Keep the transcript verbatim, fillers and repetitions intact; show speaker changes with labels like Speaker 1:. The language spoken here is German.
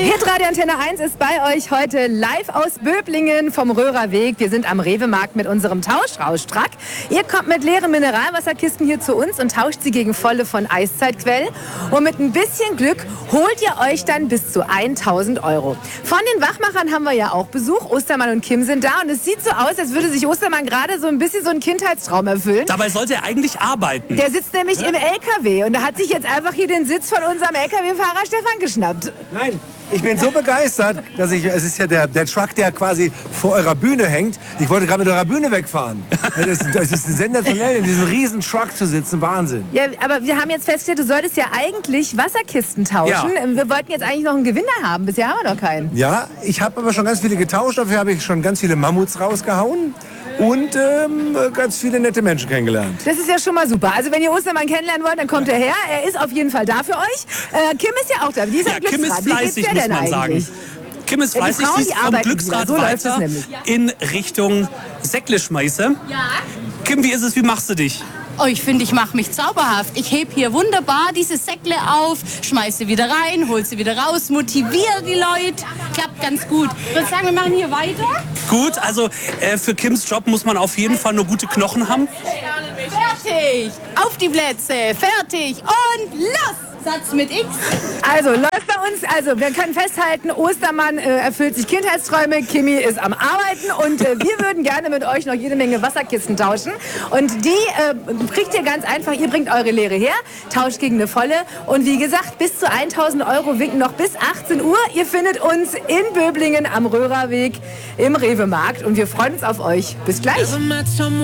Speaker 1: Hitradio Antenne eins ist bei euch heute live aus Böblingen vom Röhrerweg. Wir sind am Rewe-Markt mit unserem Tauschrauschtrack. Ihr kommt mit leeren Mineralwasserkisten hier zu uns und tauscht sie gegen volle von Eiszeitquellen. Und mit ein bisschen Glück holt ihr euch dann bis zu tausend Euro. Von den Wachmachern haben wir ja auch Besuch. Ostermann und Kim sind da und es sieht so aus, als würde sich Ostermann gerade so ein bisschen so einen Kindheitstraum erfüllen.
Speaker 2: Dabei sollte er eigentlich arbeiten.
Speaker 1: Der sitzt nämlich im L K W und er hat sich jetzt einfach hier den Sitz von unserem L K W-Fahrer Stefan geschnappt.
Speaker 3: Nein, ich bin so begeistert, dass ich, es ist ja der, der Truck, der quasi vor eurer Bühne hängt. Ich wollte gerade mit eurer Bühne wegfahren. Das, das ist sensationell, in diesem riesen Truck zu sitzen, Wahnsinn.
Speaker 1: Ja, aber wir haben jetzt festgestellt, du solltest ja eigentlich Wasserkisten tauschen.
Speaker 2: Ja.
Speaker 1: Wir wollten jetzt eigentlich noch einen Gewinner haben, bisher haben wir noch keinen.
Speaker 3: Ja, ich habe aber schon ganz viele getauscht, dafür habe ich schon ganz viele Mammuts rausgehauen. Und ähm, ganz viele nette Menschen kennengelernt.
Speaker 1: Das ist ja schon mal super. Also wenn ihr Ostermann kennenlernen wollt, dann kommt er her. Er ist auf jeden Fall da für euch. Äh, Kim ist ja auch da. Die ist
Speaker 2: Ja, Kim ist fleißig, muss man sagen. Kim ist
Speaker 1: Ja, die
Speaker 2: fleißig,
Speaker 1: Frauen,
Speaker 2: sie
Speaker 1: die
Speaker 2: ist vom
Speaker 1: arbeiten
Speaker 2: Glücksrad
Speaker 1: wieder. So läuft es
Speaker 2: weiter
Speaker 1: nämlich.
Speaker 2: in Richtung Säckle-Schmeiße.
Speaker 4: Ja.
Speaker 2: Kim, wie ist es, wie machst du dich?
Speaker 4: Oh, ich finde, ich mache mich zauberhaft. Ich heb hier wunderbar diese Säckle auf, schmeiß sie wieder rein, hol sie wieder raus, motiviere die Leute. Klappt ganz gut. Ich würde sagen, wir machen hier weiter.
Speaker 2: Gut, also äh, für Kims Job muss man auf jeden Fall nur gute Knochen haben.
Speaker 4: Fertig. Auf die Plätze. Fertig. Und los. Satz mit X.
Speaker 1: Also läuft bei uns, also wir können festhalten, Ostermann äh, erfüllt sich Kindheitsträume, Kimi ist am Arbeiten und äh, wir würden gerne mit euch noch jede Menge Wasserkisten tauschen. Und die äh, kriegt ihr ganz einfach, ihr bringt eure Leere her, tauscht gegen eine volle und wie gesagt, bis zu tausend Euro winken noch bis achtzehn Uhr. Ihr findet uns in Böblingen am Röhrerweg im Rewe-Markt und wir freuen uns auf euch. Bis gleich.